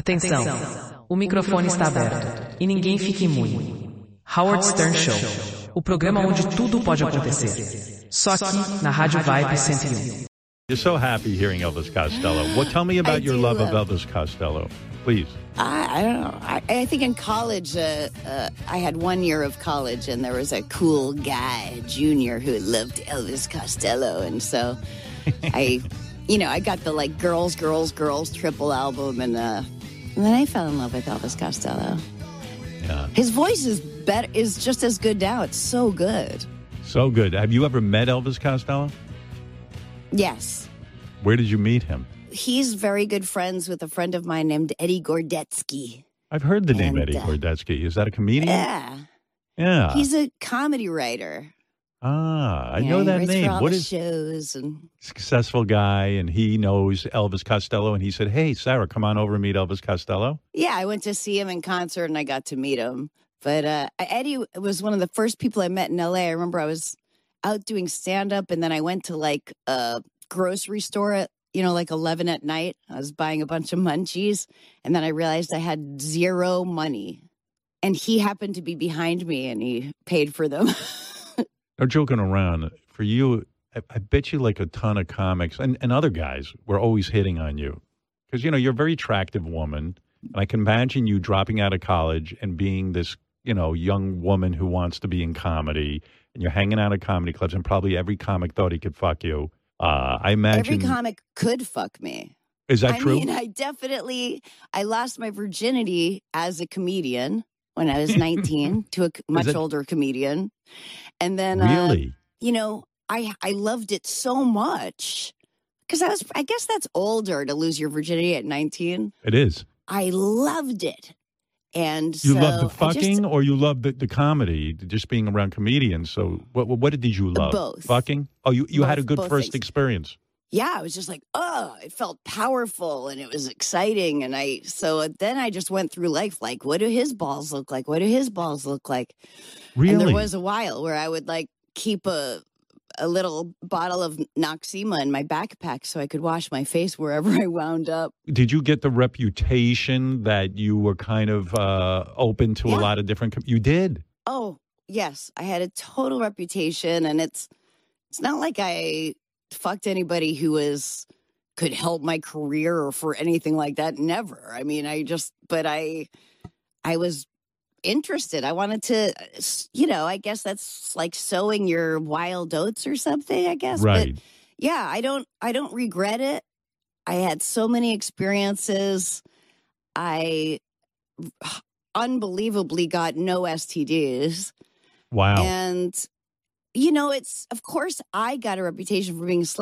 Atenção, o microfone está aberto e ninguém fique imune. Howard Stern Show, o programa onde tudo pode acontecer. Só aqui na Rádio Vibe 101. You're so happy hearing Elvis Costello. Tell me about your love of Elvis Costello, please. I don't know. I think in college, I had 1 year of college, and there was a cool guy, junior, who loved Elvis Costello, and so I got the girls triple album, and then I fell in love with Elvis Costello. Yeah. His voice is just as good now. It's so good. So good. Have you ever met Elvis Costello? Yes. Where did you meet him? He's very good friends with a friend of mine named Eddie Gordetsky. I've heard the name Eddie Gordetsky. Is that a comedian? Yeah. Yeah. He's a comedy writer. I know that name. What is shows and successful guy, and he knows Elvis Costello, and he said, "Hey, Sarah, come on over and meet Elvis Costello." Yeah, I went to see him in concert, and I got to meet him. But Eddie was one of the first people I met in L.A. I remember I was out doing stand-up, and then I went to a grocery store at 11 at night. I was buying a bunch of munchies, and then I realized I had zero money, and he happened to be behind me, and he paid for them. No joking around. For you, I bet you a ton of comics and other guys were always hitting on you because, you're a very attractive woman. And I can imagine you dropping out of college and being this, young woman who wants to be in comedy. And you're hanging out at comedy clubs and probably every comic thought he could fuck you. I imagine. Every comic could fuck me. Is that true? I mean, I lost my virginity as a comedian when I was 19 to a much older comedian. And then, really? I loved it so much because I guess that's older to lose your virginity at 19. It is. I loved it. And you loved the fucking or you loved the comedy, just being around comedians. So what did you love? Both. Fucking? Oh, you had a good first experience. Yeah, I was just it felt powerful and it was exciting. And then I just went through life what do his balls look like? What do his balls look like? Really? And there was a while where I would keep a little bottle of Noxema in my backpack so I could wash my face wherever I wound up. Did you get the reputation that you were kind of open to a lot of different... You did? Oh, yes. I had a total reputation, and it's not like I fucked anybody who could help my career or for anything like that. Never. I mean, I was interested. I wanted to, I guess that's like sowing your wild oats or something, I guess. Right. But yeah, I don't regret it. I had so many experiences. I unbelievably got no STDs. Wow. And, of course I got a reputation for being